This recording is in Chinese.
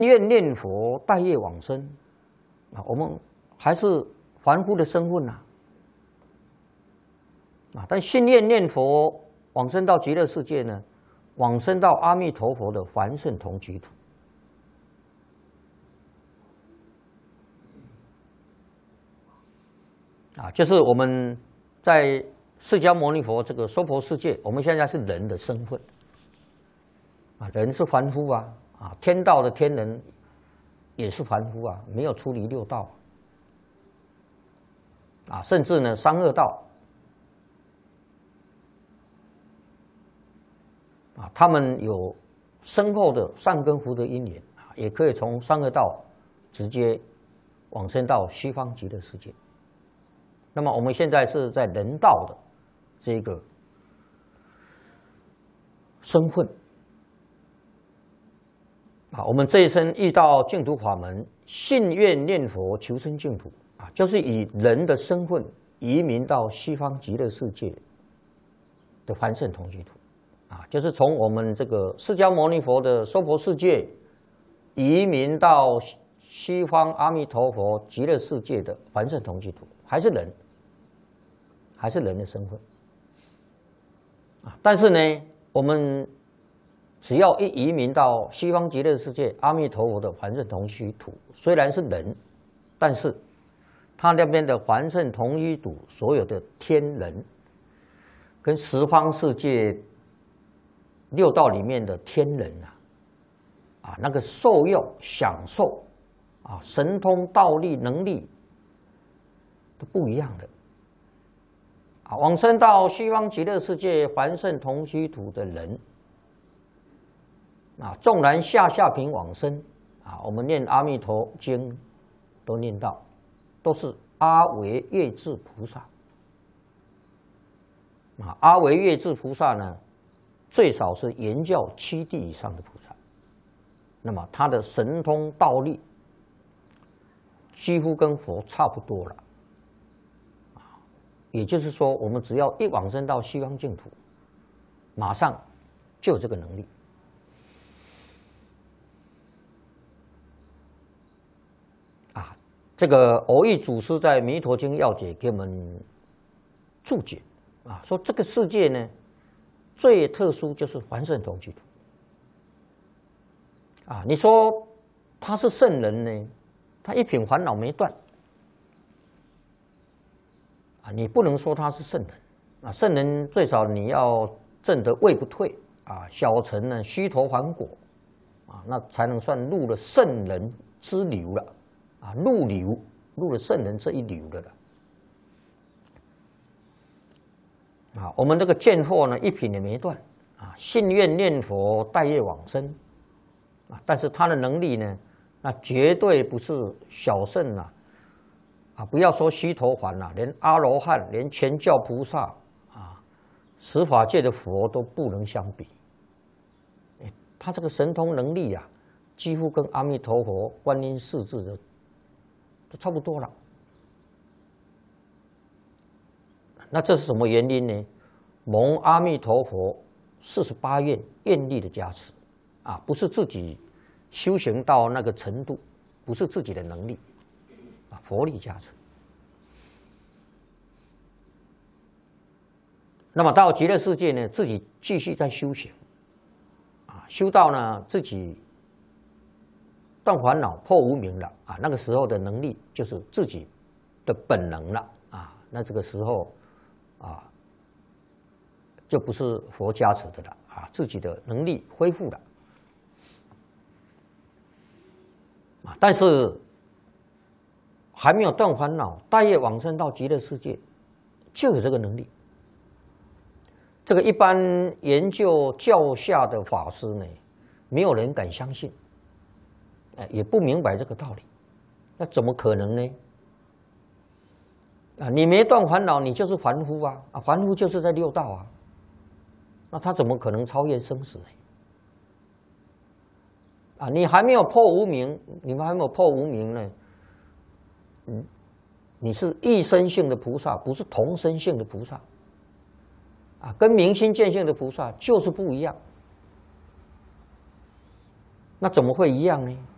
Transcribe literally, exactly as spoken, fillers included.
愿念佛待业往生啊，我们还是凡夫的身份呐啊，但信愿念佛往生到极乐世界呢，往生到阿弥陀佛的凡圣同居土啊，就是我们在释迦牟尼佛这个娑婆世界，我们现在是人的身份啊，人是凡夫啊，啊，天道的天人也是凡夫啊，没有出离六道啊，甚至呢三恶道啊，他们有深厚的善根福德因缘啊，也可以从三恶道直接往生到西方极乐世界。那么我们现在是在人道的这个身份啊，我们这一生遇到净土法门，信愿念佛求生净土啊，就是以人的身份移民到西方极乐世界的凡圣同居土啊，就是从我们这个释迦牟尼佛的娑婆世界移民到西方阿弥陀佛极乐世界的凡圣同居土，还是人，还是人的身份啊。但是呢，我们只要一移民到西方极乐世界阿弥陀佛的凡圣同居土，虽然是人，但是他那边的凡圣同居土所有的天人，跟十方世界六道里面的天人啊，啊那个受用享受啊神通道力能力都不一样的。啊，往生到西方极乐世界凡圣同居土的人，啊，纵然下下品往生，啊，我们念阿弥陀经都念到，都是阿惟越致菩萨。啊，阿惟越致菩萨呢，最少是圆教七地以上的菩萨，那么他的神通道力几乎跟佛差不多了。也就是说，我们只要一往生到西方净土，马上就有这个能力。啊，这个蕅益祖师在《弥陀经要解》给我们注解啊，说这个世界呢，最特殊就是凡圣同居土。啊，你说他是圣人呢，他一品烦恼没断。啊，你不能说他是圣人啊，圣人最少你要证得位不退啊，小乘呢虚陀还果啊，那才能算入了圣人之流了啊，入流入了圣人这一流的了啊。我们这个见惑呢一品也没断啊，信愿念佛待业往生啊，但是他的能力呢，那绝对不是小圣啊。啊，不要说须陀洹了，连阿罗汉、连全教菩萨啊，十法界的佛都不能相比。他这个神通能力啊，几乎跟阿弥陀佛、观音世智的都差不多了。那这是什么原因呢？蒙阿弥陀佛四十八愿愿力的加持啊，不是自己修行到那个程度，不是自己的能力。佛力加持，那么到极乐世界呢，自己继续在修行，啊，修到呢自己断烦恼、破无明了啊，那个时候的能力就是自己的本能了啊，那这个时候啊，就不是佛加持的了啊，自己的能力恢复了啊，但是还没有断烦恼，待业往生到极乐世界，就有这个能力。这个一般研究教下的法师呢，没有人敢相信，也不明白这个道理。那怎么可能呢？啊，你没断烦恼，你就是凡夫啊！啊，凡夫就是在六道啊，那他怎么可能超越生死呢？啊，你还没有破无明，你们还没有破无明呢。嗯，你是异生性的菩萨，不是同生性的菩萨，啊，跟明心见性的菩萨就是不一样。那怎么会一样呢？